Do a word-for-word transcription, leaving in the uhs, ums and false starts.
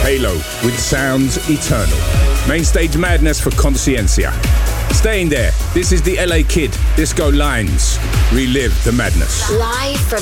Halo with Sounds Eternal. Mainstage madness for Consciencia. Staying there, this is the L A Kid, Disco Lines. Relive the madness. Live from